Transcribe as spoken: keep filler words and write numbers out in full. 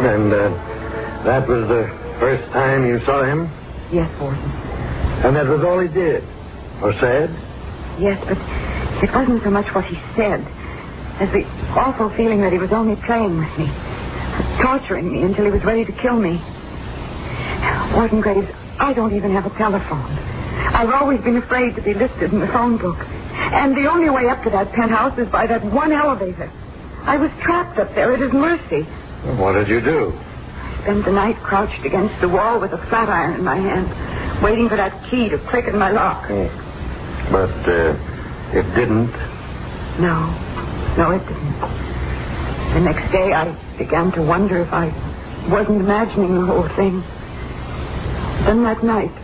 And uh, that was the first time you saw him? Yes, Warden. And that was all he did? Or said? Yes, but it wasn't so much what he said as the awful feeling that he was only playing with me, torturing me until he was ready to kill me. Warden Graves, I don't even have a telephone. I've always been afraid to be listed in the phone book. And the only way up to that penthouse is by that one elevator. I was trapped up there at his mercy. Well, what did you do? I spent the night crouched against the wall with a flat iron in my hand, waiting for that key to click in my lock. Oh. But uh, it didn't? No. No, it didn't. The next day I began to wonder if I wasn't imagining the whole thing. Then that night,